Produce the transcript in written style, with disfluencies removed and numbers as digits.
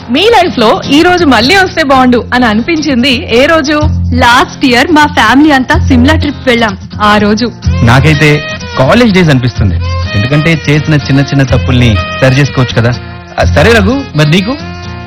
మీ life లో ఈ రోజు మళ్ళీ వస్తే బాగుండు అని అనిపించింది ఏ రోజు? లాస్ట్ ఇయర్ మా ఫ్యామిలీ అంతా సిమ్లా ట్రిప్ వెళ్ళాం. ఆ రోజు నాకైతే కాలేజ్ డేస్ అనిపిస్తుంది. ఎందుకంటే చేసిన చిన్న చిన్న తప్పుల్ని సరి చేసుకోవచ్చు కదా. సరే రఘు, మరి నీకు?